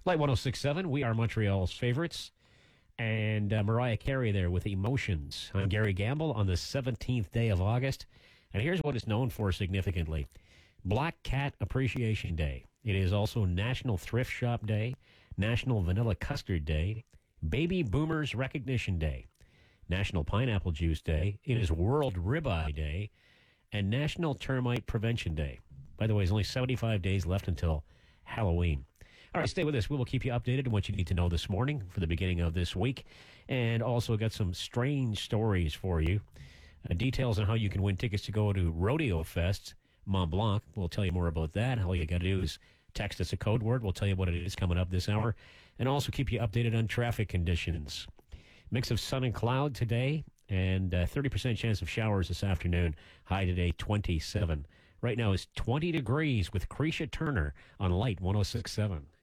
Light 106.7, we are Montreal's favorites. And Mariah Carey there with Emotions. I'm Gary Gamble on the 17th day of August. And here's what it's known for significantly. Black Cat Appreciation Day. It is also National Thrift Shop Day, National Vanilla Custard Day, Baby Boomers Recognition Day, National Pineapple Juice Day. It is World Ribeye Day, and National Termite Prevention Day. By the way, there's only 75 days left until Halloween. All right, stay with us. We will keep you updated on what you need to know this morning for the beginning of this week. And also got some strange stories for you. Details on how you can win tickets to go to Rodeo Fest, Mont Blanc. We'll tell you more about that. All you got to do is text us a code word. We'll tell you what it is coming up this hour. And also keep you updated on traffic conditions. Mix of sun and cloud today, and 30% chance of showers this afternoon. High today, 27. Right now is 20 degrees with Cretia Turner on Light 106.7.